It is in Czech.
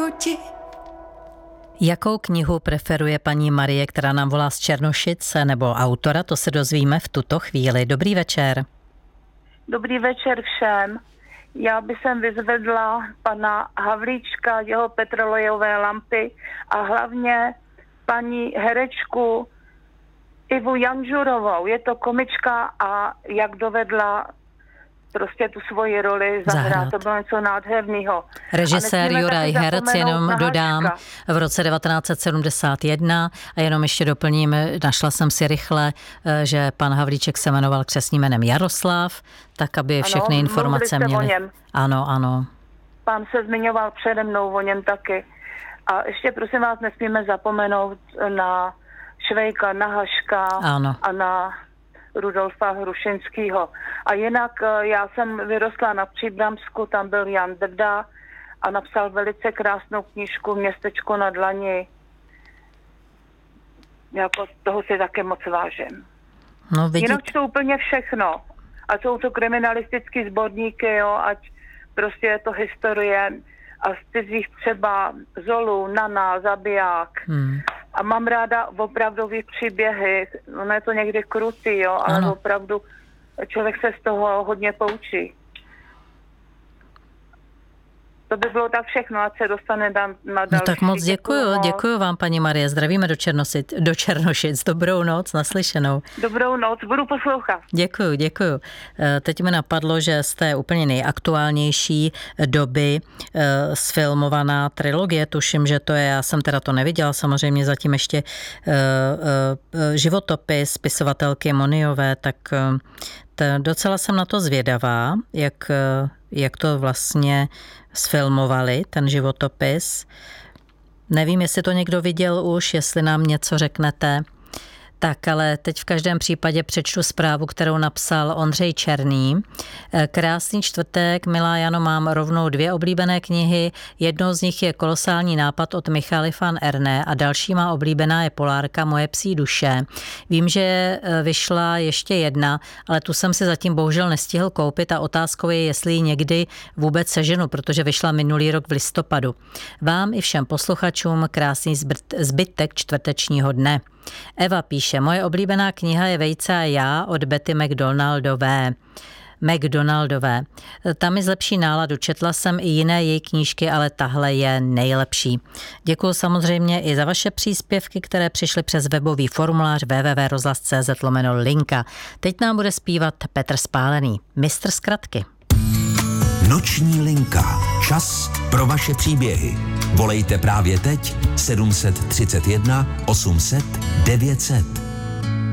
miluju ti. Jakou knihu preferuje paní Marie, která nám volá z Černošic, nebo autora, to se dozvíme v tuto chvíli. Dobrý večer. Dobrý večer všem. Já bych sem vyzvedla pana Havlíčka, jeho petrolejové lampy a hlavně paní herečku Ivu Janžurovou. Je to komička a jak dovedla prostě tu svoji roli zahrát. To bylo něco nádherného. Režisér Juraj Herc, jenom dodám, v roce 1971 a jenom ještě doplním, našla jsem si rychle, že pan Havlíček se jmenoval křestním jménem Jaroslav, tak aby všechny informace měli. Ano. Pán se zmiňoval přede mnou o něm taky. A ještě prosím vás, nesmíme zapomenout na Švejka, na Haška a na Rudolfa Hrušinskýho. A jinak já jsem vyrostla na Příbramsku, tam byl Jan Drda a napsal velice krásnou knížku Městečko na dlani. Jako toho si také moc vážím. No, jinak čtu úplně všechno. A jsou to kriminalistické sborníky, jo, ať prostě je to historie a z cizích třeba Zolu, Nana, Zabiják. A mám ráda opravdový příběhy. Ono je to někdy krutý, jo, ale opravdu člověk se z toho hodně poučí. To by bylo tak všechno, ať se dostane na další. No tak moc děkuju vám, paní Marie. Zdravíme do Černošic. Dobrou noc, naslyšenou. Dobrou noc, budu poslouchat. Děkuju. Teď mi napadlo, že z té úplně nejaktuálnější doby sfilmovaná trilogie, tuším, že to je, já jsem teda to neviděla, samozřejmě zatím ještě životopis spisovatelky Moniové, tak docela jsem na to zvědavá, jak to vlastně sfilmovali, ten životopis. Nevím, jestli to někdo viděl už, jestli nám něco řeknete. Tak, ale teď v každém případě přečtu zprávu, kterou napsal Ondřej Černý. Krásný čtvrtek, milá Jano, mám rovnou 2 oblíbené knihy. Jednou z nich je Kolosální nápad od Michaely van Erne a další má oblíbená je Polárka Moje psí duše. Vím, že vyšla ještě jedna, ale tu jsem si zatím bohužel nestihl koupit a otázkou je, jestli ji někdy vůbec seženu, protože vyšla minulý rok v listopadu. Vám i všem posluchačům krásný zbytek čtvrtečního dne. Eva píše, moje oblíbená kniha je Vejce a já od Betty McDonaldové. Ta mi zlepší náladu. Četla jsem i jiné její knížky, ale tahle je nejlepší. Děkuji samozřejmě i za vaše příspěvky, které přišly přes webový formulář www.rozhlas.cz/linka. Teď nám bude zpívat Petr Spálený, mistr zkratky. Noční linka. Čas pro vaše příběhy. Volejte právě teď 731 800 900.